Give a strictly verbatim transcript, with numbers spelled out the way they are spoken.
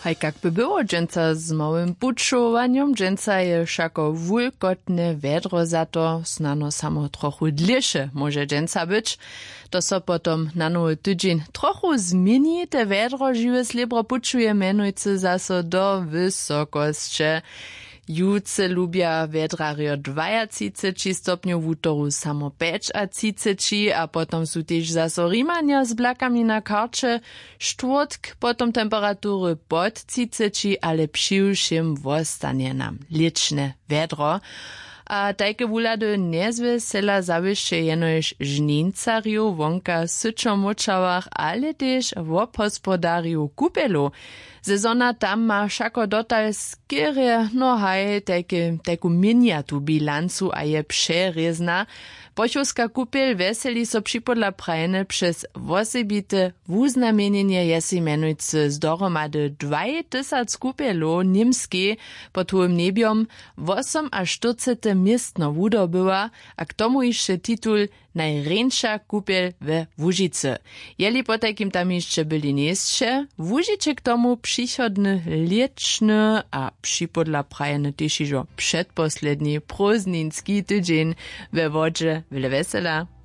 Haj kak by było dżęca z małym puczowaniem, dżęca je wszako wulkotne wedro za to, snano samo trochu dliesze może dżęca być. To so potom na nowy tydzień trochu zmieni, te wedro żywe slibro puczuje menujcy zaso do wysokości. Juce lubia vedrario dwadzieścia stopniów, w útoru samo pięćdziesiąt, a potom su też zaso rimania z blakami na karcie, štvrtk, potom temperatury pod trzydzieści, ale přiwšim wostanie nam liczne vedro. A tajke wulady nezwesela zawisze jenož žnincarju wonka syčomočawach, ale też w obhospodarju kupelu. Sezona tam ma všako dotal skierie, no haj, tajke, tajku miniatu bilancu a je přerezna. Pochowska kupiel weseli so připodla prajne przez wosebite wuznamienienie jesi menujcy z dohromady dwa tysiące kupielu nimski pod hołym nebiom, osiem a czterdzieści miestno wudobyła, a k tomu jeszcze titul najręsza kupiel we Łužicy. Jeli po takim tam jeszcze byli nieszcze, w Łužicy k tomu przychodny lieczny, a připodla prajne też iżo przedposledni prózdninski tydzień we wodzie. Wile vesela.